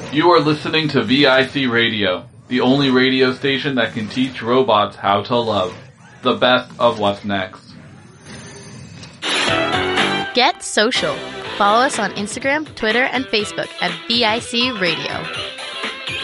You are listening to VIC Radio, the only radio station that can teach robots how to love. The best of what's next. Get social. Follow us on Instagram, Twitter, and Facebook at VIC Radio.